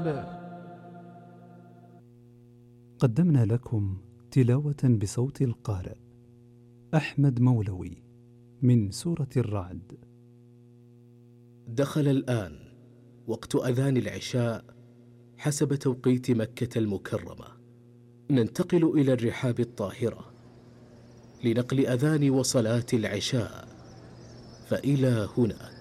قدمنا لكم تلاوة بصوت القارئ أحمد مولوي من سورة الرعد. دخل الآن وقت أذان العشاء حسب توقيت مكة المكرمة. ننتقل إلى الرحاب الطاهرة لنقل أذان وصلاة العشاء، فإلى هنا